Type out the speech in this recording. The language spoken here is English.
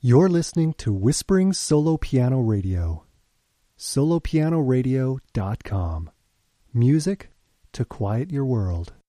You're listening to Whispering Solo Piano Radio. solopianoradio.com. Music to quiet your world.